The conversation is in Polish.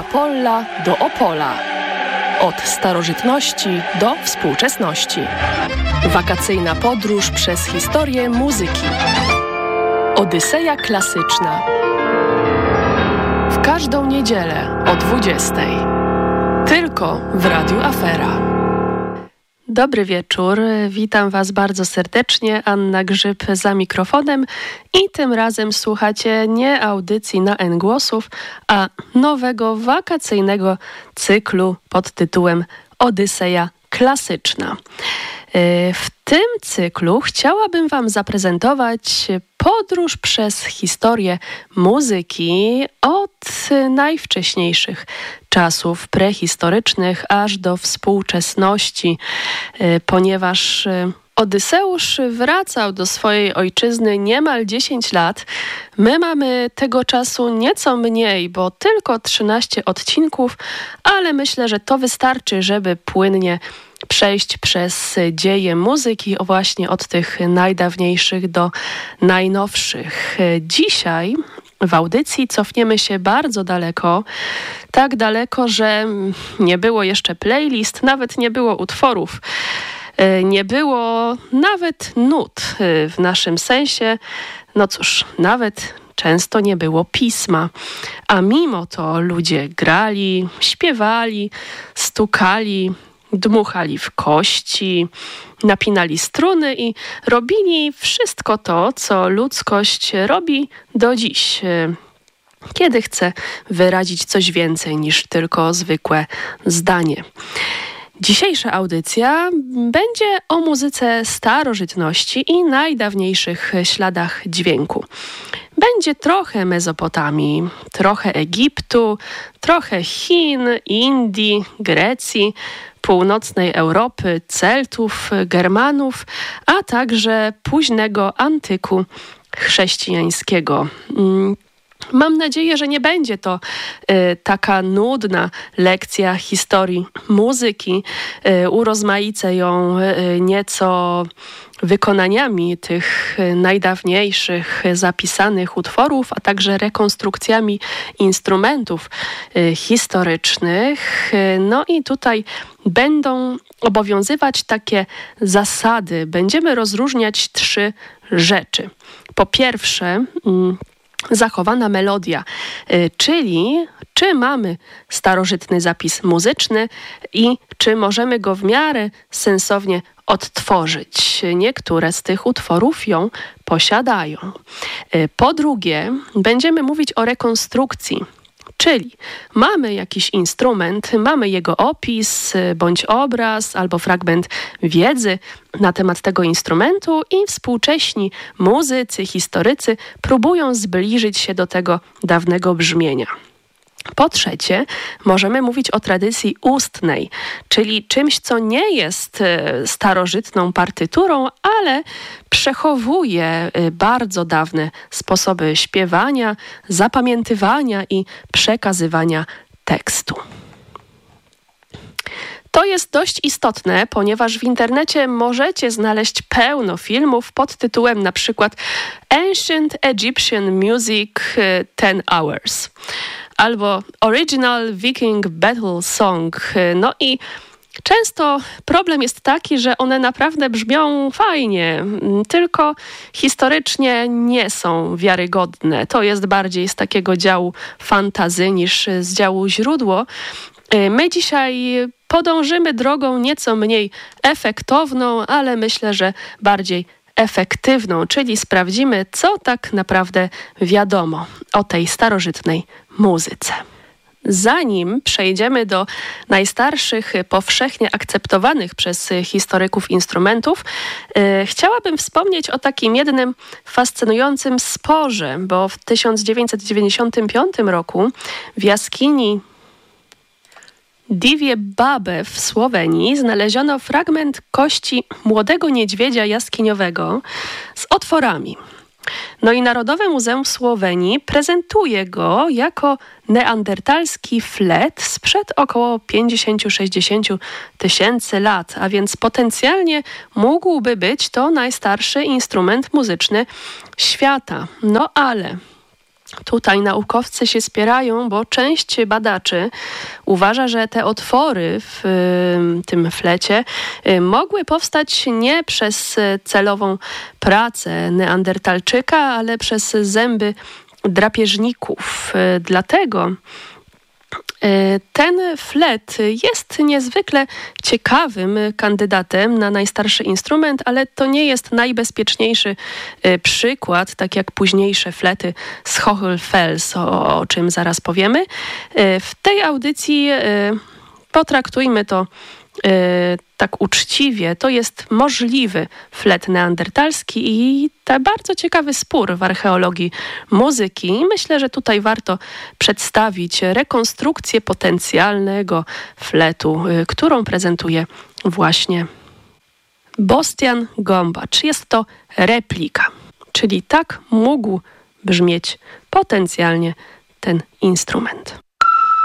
Apolla do Opola. Od starożytności do współczesności. Wakacyjna podróż przez historię muzyki. Odyseja klasyczna. W każdą niedzielę o 20:00. Tylko w Radiu Afera. Dobry wieczór, witam Was bardzo serdecznie, Anna Grzyb za mikrofonem i tym razem słuchacie nie audycji na N głosów, a nowego wakacyjnego cyklu pod tytułem Odyseja klasyczna. W tym cyklu chciałabym Wam zaprezentować podróż przez historię muzyki od najwcześniejszych czasów prehistorycznych aż do współczesności, ponieważ Odyseusz wracał do swojej ojczyzny niemal 10 lat. My mamy tego czasu nieco mniej, bo tylko 13 odcinków, ale myślę, że to wystarczy, żeby płynnie przejść przez dzieje muzyki właśnie od tych najdawniejszych do najnowszych. Dzisiaj w audycji cofniemy się bardzo daleko, tak daleko, że nie było jeszcze playlist, nawet nie było utworów. Nie było nawet nut w naszym sensie. No cóż, nawet często nie było pisma. A mimo to ludzie grali, śpiewali, stukali, dmuchali w kości, napinali struny i robili wszystko to, co ludzkość robi do dziś, kiedy chce wyrazić coś więcej niż tylko zwykłe zdanie. Dzisiejsza audycja będzie o muzyce starożytności i najdawniejszych śladach dźwięku. Będzie trochę Mezopotamii, trochę Egiptu, trochę Chin, Indii, Grecji, północnej Europy, Celtów, Germanów, a także późnego antyku chrześcijańskiego. Mam nadzieję, że nie będzie to taka nudna lekcja historii muzyki. Urozmaicę ją nieco wykonaniami tych najdawniejszych zapisanych utworów, a także rekonstrukcjami instrumentów historycznych. No i tutaj będą obowiązywać takie zasady. Będziemy rozróżniać 3 rzeczy. Po pierwsze, zachowana melodia, czyli czy mamy starożytny zapis muzyczny i czy możemy go w miarę sensownie odtworzyć. Niektóre z tych utworów ją posiadają. Po drugie, będziemy mówić o rekonstrukcji. Czyli mamy jakiś instrument, mamy jego opis, bądź obraz, albo fragment wiedzy na temat tego instrumentu i współcześni muzycy, historycy próbują zbliżyć się do tego dawnego brzmienia. Po trzecie, możemy mówić o tradycji ustnej, czyli czymś, co nie jest starożytną partyturą, ale przechowuje bardzo dawne sposoby śpiewania, zapamiętywania i przekazywania tekstu. To jest dość istotne, ponieważ w internecie możecie znaleźć pełno filmów pod tytułem na przykład Ancient Egyptian Music 10 Hours albo Original Viking Battle Song. No i często problem jest taki, że one naprawdę brzmią fajnie, tylko historycznie nie są wiarygodne. To jest bardziej z takiego działu fantasy niż z działu źródło. My dzisiaj podążymy drogą nieco mniej efektowną, ale myślę, że bardziej efektywną, czyli sprawdzimy, co tak naprawdę wiadomo o tej starożytnej muzyce. Zanim przejdziemy do najstarszych, powszechnie akceptowanych przez historyków instrumentów, chciałabym wspomnieć o takim jednym fascynującym sporze, bo w 1995 roku w jaskini Divie Babe w Słowenii znaleziono fragment kości młodego niedźwiedzia jaskiniowego z otworami. No i Narodowe Muzeum Słowenii prezentuje go jako neandertalski flet sprzed około 50-60 tysięcy lat, a więc potencjalnie mógłby być to najstarszy instrument muzyczny świata. No ale Tutaj naukowcy się spierają, bo część badaczy uważa, że te otwory w tym flecie mogły powstać nie przez celową pracę neandertalczyka, ale przez zęby drapieżników. Dlatego ten flet jest niezwykle ciekawym kandydatem na najstarszy instrument, ale to nie jest najbezpieczniejszy przykład, tak jak późniejsze flety z Hochfels, o czym zaraz powiemy. W tej audycji potraktujmy to tak uczciwie. To jest możliwy flet neandertalski i to bardzo ciekawy spór w archeologii muzyki. I myślę, że tutaj warto przedstawić rekonstrukcję potencjalnego fletu, którą prezentuje właśnie Bostian Gombacz. Jest to replika, czyli tak mógł brzmieć potencjalnie ten instrument.